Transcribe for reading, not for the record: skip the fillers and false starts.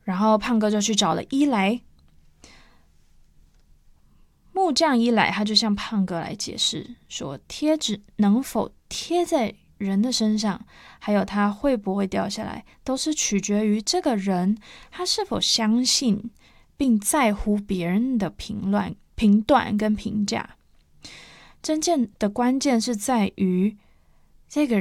然后胖哥就去找了伊莱。木匠伊莱他就向胖哥来解释说，贴纸能否贴在人的身上，还有它会不会掉下来，都是取决于这个人他是否相信并在乎别人的评断跟评价。真正的关键是在于这个